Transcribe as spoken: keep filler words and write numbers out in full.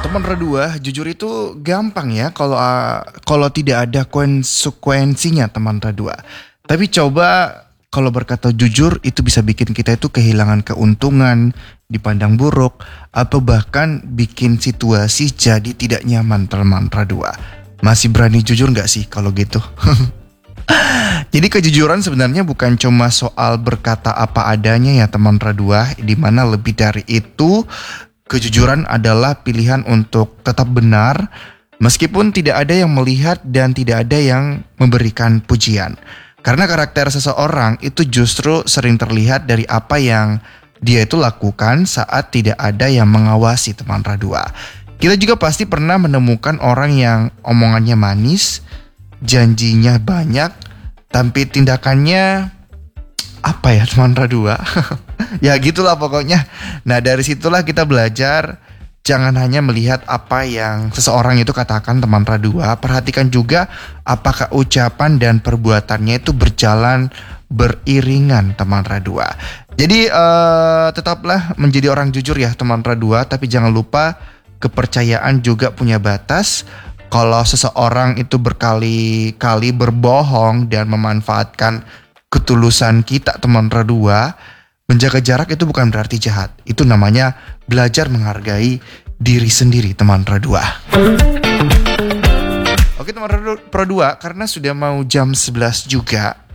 Teman redua, jujur itu gampang ya kalau uh, kalau tidak ada konsekuensinya teman redua. Tapi coba kalau berkata jujur itu bisa bikin kita itu kehilangan keuntungan, dipandang buruk, atau bahkan bikin situasi jadi tidak nyaman teman redua. Masih berani jujur nggak sih kalau gitu? Jadi kejujuran sebenarnya bukan cuma soal berkata apa adanya ya teman redua, di mana lebih dari itu. Kejujuran adalah pilihan untuk tetap benar, meskipun tidak ada yang melihat dan tidak ada yang memberikan pujian. Karena karakter seseorang itu justru sering terlihat dari apa yang dia itu lakukan saat tidak ada yang mengawasi teman radua. Kita juga pasti pernah menemukan orang yang omongannya manis, janjinya banyak, tapi tindakannya apa ya teman radua? Ya gitulah pokoknya. Nah dari situlah kita belajar jangan hanya melihat apa yang seseorang itu katakan teman radua, perhatikan juga apakah ucapan dan perbuatannya itu berjalan beriringan teman radua. Jadi uh, tetaplah menjadi orang jujur ya teman radua, tapi jangan lupa kepercayaan juga punya batas. Kalau seseorang itu berkali-kali berbohong dan memanfaatkan ketulusan kita teman radua, menjaga jarak itu bukan berarti jahat. Itu namanya belajar menghargai diri sendiri teman radua. Oke teman radua, karena sudah mau jam sebelas juga,